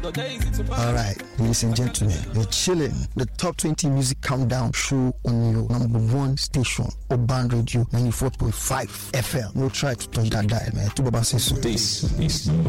All right, ladies and gentlemen, you're chilling. The top 20 music countdown show on your number one station, Urban Radio 94.5 FM. No try to touch that dial, man. Tubaba says so. This is